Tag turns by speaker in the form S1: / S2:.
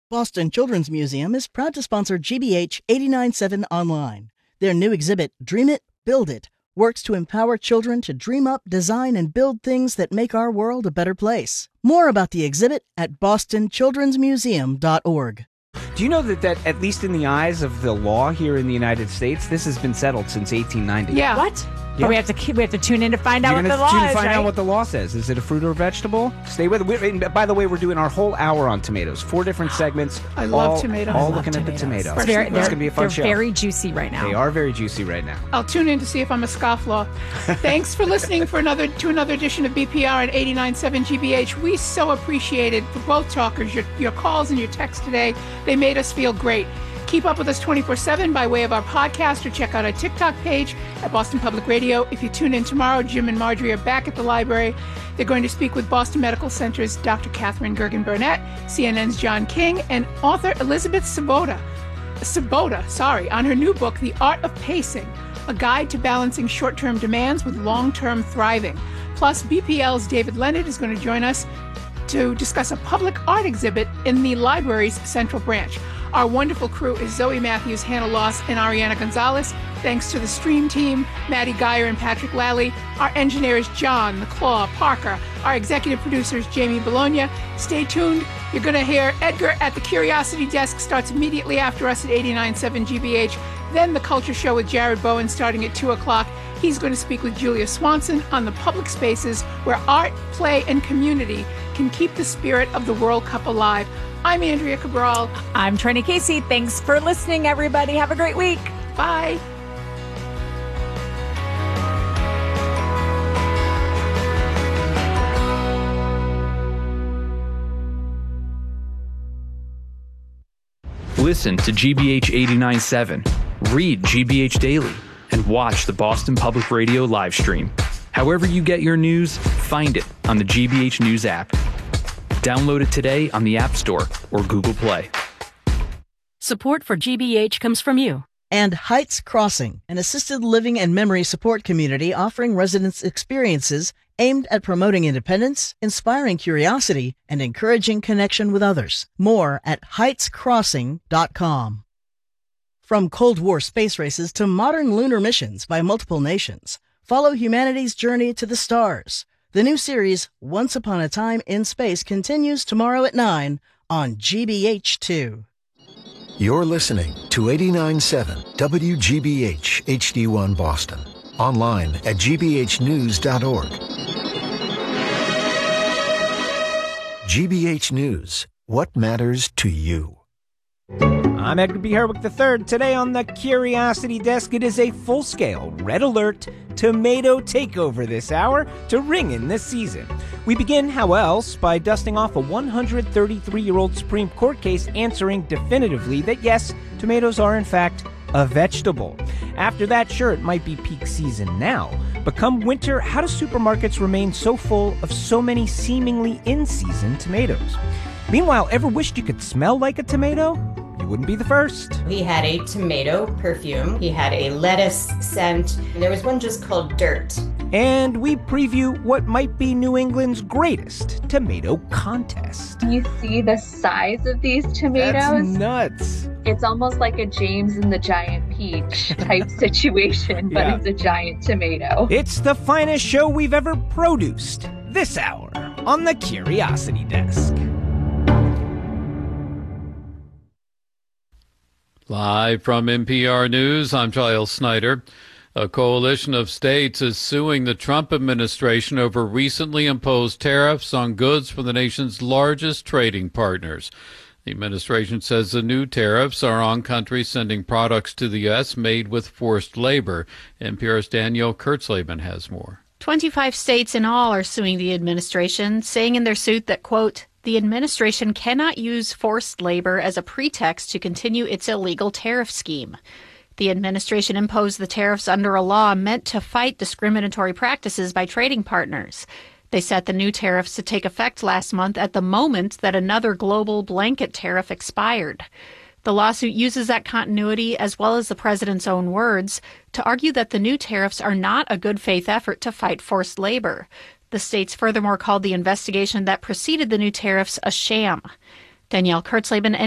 S1: Boston Children's Museum is proud to sponsor GBH 89.7 Online. Their new exhibit, Dream It, Build It, works to empower children to dream up, design, and build things that make our world a better place. More about the exhibit at bostonchildrensmuseum.org.
S2: Do you know that at least in the eyes of the law here in the United States, this has been settled since 1890?
S3: Yeah.
S4: What?
S2: Yeah.
S4: But we have to tune in to find out what the law is,
S2: find
S4: right?
S2: out what the law says. Is it a fruit or a vegetable? Stay with it. And by the way, we're doing our whole hour on tomatoes. 4 different segments.
S3: I love tomatoes.
S2: All looking at the tomato.
S4: It's
S2: going to be a fun show.
S4: They're very juicy right now.
S2: They are very juicy right now.
S3: I'll tune in to see if I'm a scofflaw. Thanks for listening to another edition of BPR at 89.7 GBH. We so appreciated for both talkers, your calls and your texts today. They made us feel great. Keep up with us 24/7 by way of our podcast or check out our TikTok page at Boston Public Radio. If you tune in tomorrow, Jim and Marjorie are back at the library. They're going to speak with Boston Medical Center's Dr. Catherine Gergen-Burnett, CNN's John King, and author Elizabeth Sabota, on her new book, The Art of Pacing, a guide to balancing short-term demands with long-term thriving. Plus, BPL's David Leonard is going to join us to discuss a public art exhibit in the library's Central Branch. Our wonderful crew is Zoe Matthews, Hannah Loss, and Ariana Gonzalez. Thanks to the stream team, Maddie Geyer and Patrick Lally. Our engineers, John, McClaw, Parker. Our executive producers, Jamie Bologna. Stay tuned. You're going to hear Edgar at the Curiosity Desk, starts immediately after us at 89.7 GBH. Then the Culture Show with Jared Bowen starting at 2 o'clock. He's going to speak with Julia Swanson on the public spaces where art, play, and community can keep the spirit of the World Cup alive. I'm Andrea Cabral.
S4: I'm Trini Casey. Thanks for listening, everybody. Have a great week.
S3: Bye.
S5: Listen to GBH 89.7, read GBH Daily, and watch the Boston Public Radio live stream. However you get your news, find it on the GBH News app. Download it today on the App Store or Google Play.
S6: Support for GBH comes from you.
S1: And Heights Crossing, an assisted living and memory support community offering residents experiences aimed at promoting independence, inspiring curiosity, and encouraging connection with others. More at heightscrossing.com. From Cold War space races to modern lunar missions by multiple nations, follow humanity's journey to the stars. The new series, Once Upon a Time in Space, continues tomorrow at 9 on GBH2.
S7: You're listening to 89.7 WGBH HD1 Boston. Online at gbhnews.org. GBH News. What matters to you?
S2: I'm Edgar B. Herwick III. Today on the Curiosity Desk, it is a full-scale Red Alert tomato takeover this hour to ring in this season. We begin, how else, by dusting off a 133-year-old Supreme Court case answering definitively that yes, tomatoes are in fact a vegetable. After that, sure, it might be peak season now, but come winter, how do supermarkets remain so full of so many seemingly in-season tomatoes? Meanwhile, ever wished you could smell like a tomato? You wouldn't be the first.
S8: He had a tomato perfume. He had a lettuce scent. And there was one just called Dirt.
S2: And we preview what might be New England's greatest tomato contest.
S9: You see the size of these tomatoes?
S2: That's nuts.
S9: It's almost like a James and the Giant Peach type situation, but It's a giant tomato.
S2: It's the finest show we've ever produced this hour on the Curiosity Desk.
S10: Live from NPR News, I'm Giles Snyder. A coalition of states is suing the Trump administration over recently imposed tariffs on goods from the nation's largest trading partners. The administration says the new tariffs are on countries sending products to the U.S. made with forced labor. NPR's Danielle Kurtzleben has more.
S11: 25 states in all are suing the administration, saying in their suit that, quote, the administration cannot use forced labor as a pretext to continue its illegal tariff scheme. The administration imposed the tariffs under a law meant to fight discriminatory practices by trading partners. They set the new tariffs to take effect last month at the moment that another global blanket tariff expired. The lawsuit uses that continuity, as well as the president's own words, to argue that the new tariffs are not a good faith effort to fight forced labor. The states furthermore called the investigation that preceded the new tariffs a sham. Danielle Kurtzleben,